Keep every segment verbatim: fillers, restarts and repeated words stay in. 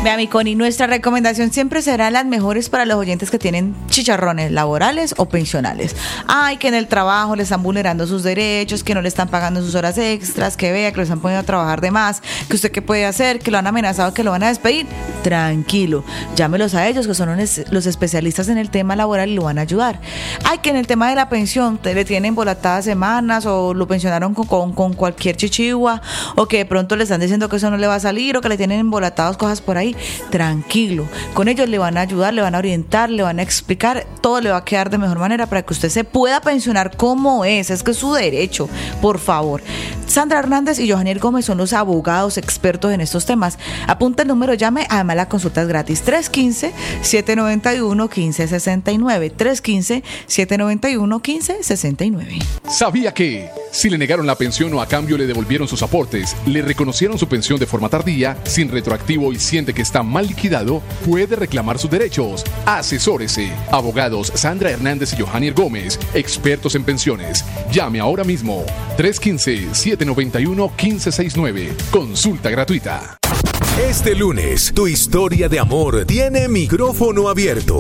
Vea, mi Connie, nuestra recomendación siempre será las mejores para los oyentes que tienen chicharrones laborales o pensionales. Ay, que en el trabajo le están vulnerando sus derechos, que no le están pagando sus horas extras, que vea que lo están poniendo a trabajar de más, que usted qué puede hacer, que lo han amenazado, que lo van a despedir. Tranquilo, llámelos a ellos, que son los especialistas en el tema laboral y lo van a ayudar. Ay, que en el tema de la pensión te le tienen embolatadas semanas o lo pensionaron con, con, con cualquier chichigua, o que de pronto le están diciendo que eso no le va a salir, o que le tienen embolatadas cosas por ahí. Tranquilo, con ellos le van a ayudar, le van a orientar, le van a explicar, todo le va a quedar de mejor manera para que usted se pueda pensionar como es, es que es su derecho, por favor. Sandra Hernández y Johaniel Gómez son los abogados expertos en estos temas. Apunta el número, llame, además la consulta es gratis, tres uno cinco, siete nueve uno, uno cinco seis nueve, tres uno cinco, siete nueve uno, uno cinco seis nueve. ¿Sabía que si le negaron la pensión o a cambio le devolvieron sus aportes, le reconocieron su pensión de forma tardía, sin retroactivo y siente que está mal liquidado, puede reclamar sus derechos? Asesórese. Abogados Sandra Hernández y Johaniel Gómez, expertos en pensiones. Llame ahora mismo, tres uno cinco, siete nueve uno, uno cinco seis nueve. Consulta gratuita. Este lunes, tu historia de amor tiene micrófono abierto.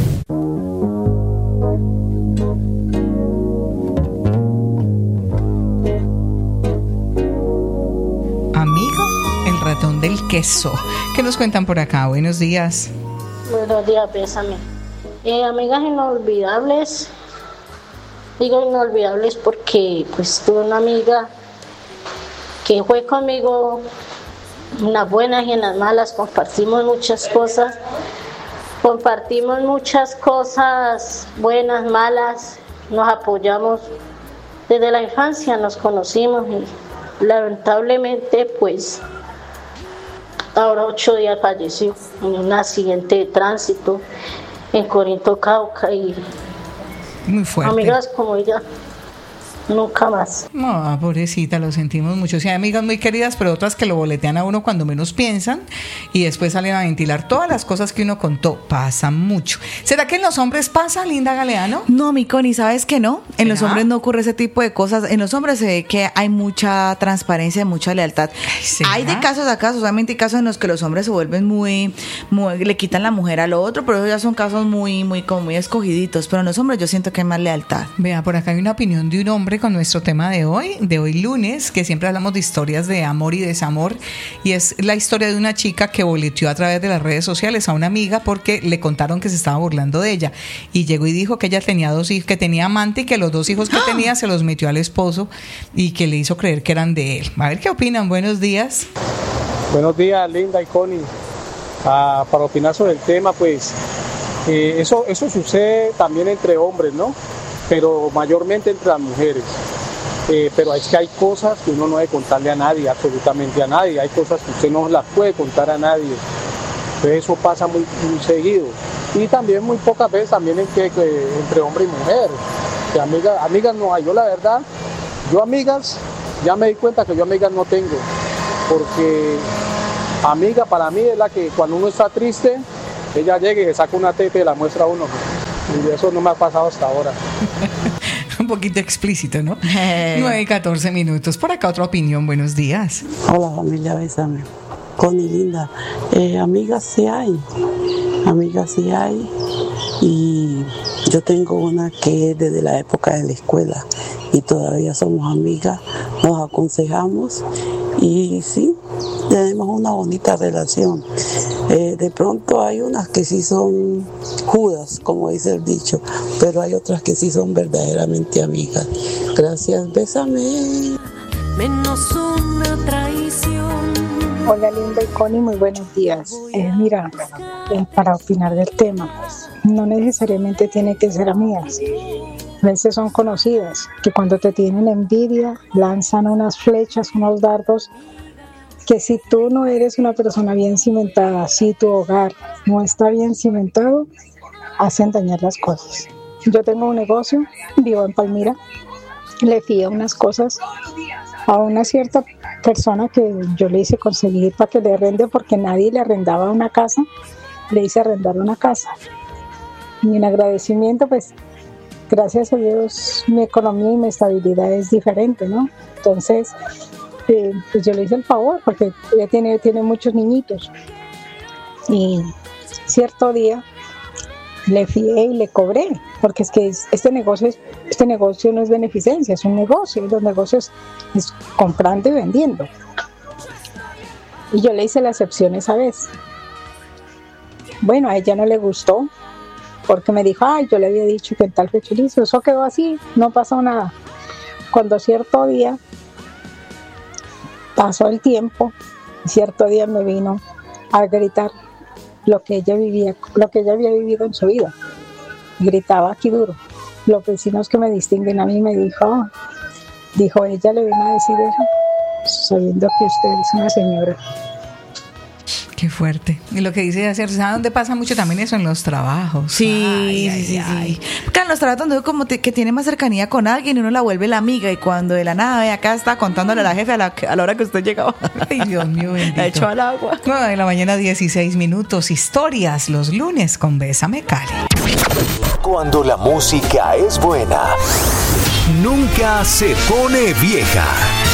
Amigo, el ratón del queso. ¿Qué nos cuentan por acá? Buenos días. Buenos días, Bésame. Eh, amigas inolvidables. Digo inolvidables porque pues tuve una amiga que fue conmigo en las buenas y en las malas, compartimos muchas cosas, compartimos muchas cosas buenas, malas, nos apoyamos desde la infancia, nos conocimos y lamentablemente pues ahora ocho días falleció en un accidente de tránsito en Corinto, Cauca, y muy fuerte. Amigas como ella nunca más. No, pobrecita, lo sentimos mucho. Sí, hay amigas muy queridas, pero otras que lo boletean a uno cuando menos piensan y después salen a ventilar todas las cosas que uno contó. Pasa mucho. ¿Será que en los hombres pasa, Linda Galeano? No, mi Connie, ¿sabes qué no? En los hombres no ocurre ese tipo de cosas. En los hombres se ve que hay mucha transparencia y mucha lealtad. ¿Será? Hay de casos a casos, obviamente hay casos en los que los hombres se vuelven muy, muy, le quitan la mujer al otro, pero esos ya son casos muy, muy, como muy escogiditos. Pero en los hombres yo siento que hay más lealtad. Vea, por acá hay una opinión de un hombre con nuestro tema de hoy, de hoy lunes, que siempre hablamos de historias de amor y desamor, y es la historia de una chica que boleteó a través de las redes sociales a una amiga porque le contaron que se estaba burlando de ella, y llegó y dijo que ella tenía dos hijos, que tenía amante y que los dos hijos que tenía se los metió al esposo y que le hizo creer que eran de él. A ver qué opinan. Buenos días. Buenos días, Linda y Connie. Ah, para opinar sobre el tema, pues eh, eso, eso sucede también entre hombres, ¿no? Pero mayormente entre las mujeres. Eh, pero es que hay cosas que uno no debe contarle a nadie, absolutamente a nadie. Hay cosas que usted no las puede contar a nadie. Entonces eso pasa muy, muy seguido. Y también muy pocas veces también en que, que, entre hombre y mujer. Que amigas, amigas no hay. Yo la verdad, yo amigas, ya me di cuenta que yo amigas no tengo. Porque amiga para mí es la que cuando uno está triste, ella llega y se saca una teta y la muestra a uno. Y eso no me ha pasado hasta ahora. Un poquito explícito, ¿no? nueve y catorce minutos. Por acá otra opinión. Buenos días. Hola, familia, bésame. Connie, Linda. Eh, amigas sí hay. Amigas sí hay. Y yo tengo una que es desde la época de la escuela. Y todavía somos amigas. Nos aconsejamos. Y sí, tenemos una bonita relación. Eh, de pronto hay unas que sí son judas, como dice el dicho, pero hay otras que sí son verdaderamente amigas. Gracias, bésame. Menos una traición. Hola, Linda y Connie, muy buenos días. Eh, mira, eh, para opinar del tema, no necesariamente tiene que ser amigas. A veces son conocidas, que cuando te tienen envidia, lanzan unas flechas, unos dardos, que si tú no eres una persona bien cimentada, si tu hogar no está bien cimentado, hacen dañar las cosas. Yo tengo un negocio, vivo en Palmira, le fui a unas cosas a una cierta persona que yo le hice conseguir para que le arrende, porque nadie le arrendaba una casa, le hice arrendar una casa. Y en agradecimiento, pues, gracias a Dios, mi economía y mi estabilidad es diferente, ¿no? Entonces, eh, pues yo le hice el favor, porque ella tiene, tiene muchos niñitos. Y cierto día le fié y le cobré, porque es que este negocio, es, este negocio no es beneficencia, es un negocio, los negocios es comprando y vendiendo. Y yo le hice la excepción esa vez. Bueno, a ella no le gustó, porque me dijo, ay, yo le había dicho que en tal fecha, listo, eso quedó así, no pasó nada. Cuando cierto día pasó el tiempo, cierto día me vino a gritar lo que ella vivía, lo que ella había vivido en su vida. Gritaba aquí duro. Los vecinos que me distinguen a mí me dijo, oh, dijo, ella le vino a decir eso, sabiendo que usted es una señora. Qué fuerte. Y lo que dice hacer, ¿sabe dónde pasa mucho también eso? En los trabajos. Sí, ay, sí, ay, sí, ay. sí. Porque en los trabajos donde uno como te, que tiene más cercanía con alguien y uno la vuelve la amiga y cuando de la nada ve acá está contándole a la jefe a la, a la hora que usted llegaba. Ay, Dios mío, bendito. La echó al agua. nueve de la mañana, dieciséis minutos. Historias los lunes con Bésame Cali. Cuando la música es buena, nunca se pone vieja.